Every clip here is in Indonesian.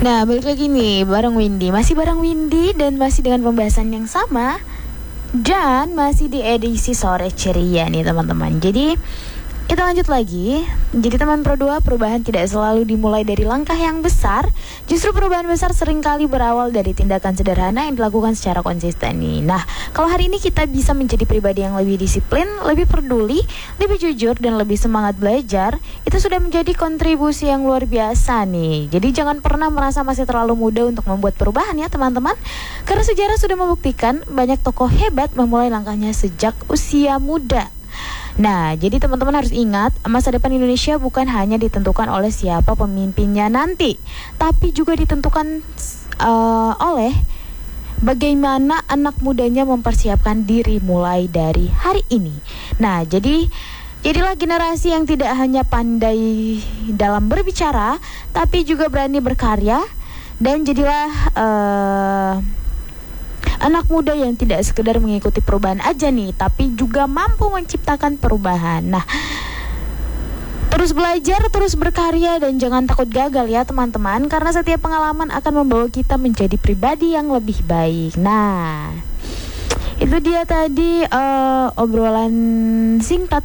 Nah, balik lagi nih bareng Windy. Masih bareng Windy dan masih dengan pembahasan yang sama. Dan masih di edisi sore ceria nih teman-teman. Jadi kita lanjut lagi. Jadi teman Pro 2, perubahan tidak selalu dimulai dari langkah yang besar. Justru perubahan besar seringkali berawal dari tindakan sederhana yang dilakukan secara konsisten nih. Nah, kalau hari ini kita bisa menjadi pribadi yang lebih disiplin, lebih peduli, lebih jujur, dan lebih semangat belajar, itu sudah menjadi kontribusi yang luar biasa nih. Jadi jangan pernah merasa masih terlalu muda untuk membuat perubahan ya teman-teman. Karena sejarah sudah membuktikan banyak tokoh hebat memulai langkahnya sejak usia muda. Nah, jadi teman-teman harus ingat, masa depan Indonesia bukan hanya ditentukan oleh siapa pemimpinnya nanti, tapi juga ditentukan oleh bagaimana anak mudanya mempersiapkan diri mulai dari hari ini. Nah, jadilah generasi yang tidak hanya pandai dalam berbicara, tapi juga berani berkarya, dan jadilah anak muda yang tidak sekedar mengikuti perubahan aja nih, tapi juga mampu menciptakan perubahan. Nah, terus belajar, terus berkarya, dan jangan takut gagal ya teman-teman, karena setiap pengalaman akan membawa kita menjadi pribadi yang lebih baik. Nah, itu dia tadi obrolan singkat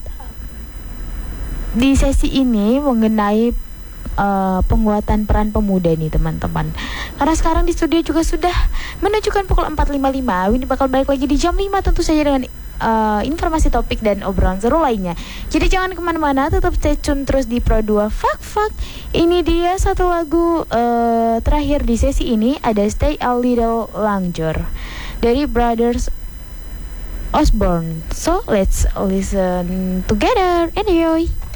di sesi ini mengenai penguatan peran pemuda nih teman-teman. Karena sekarang di studio juga sudah menunjukkan pukul 4.55. Ini bakal balik lagi di jam 5 tentu saja dengan informasi topik dan obrolan seru lainnya. Jadi jangan kemana-mana, tetap stay tune terus di Pro 2 Fak. Ini dia satu lagu terakhir di sesi ini, ada Stay a Little Longer dari Brothers Osborne. So let's listen together. Enjoy.